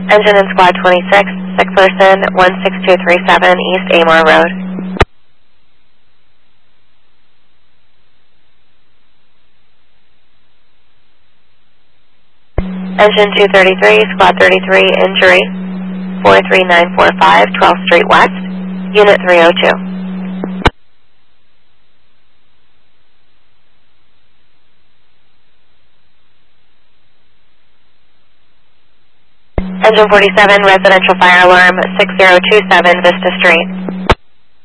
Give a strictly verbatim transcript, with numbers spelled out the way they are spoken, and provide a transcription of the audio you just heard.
Engine in Squad twenty-six, sick person, one six two three seven East Amor Road. Engine two thirty-three, Squad thirty-three, injury, four three nine four five, twelfth Street West, Unit three oh two. Engine forty-seven, residential fire alarm, six zero two seven Vista Street.